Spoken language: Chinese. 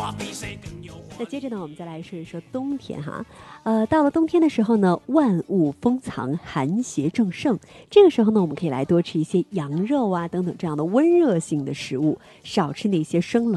那接着呢，我们再来说一说冬天哈。到了冬天的时候呢，万物封藏，寒邪正盛。这个时候呢，我们可以来多吃一些羊肉啊等等这样的温热性的食物，少吃那些生冷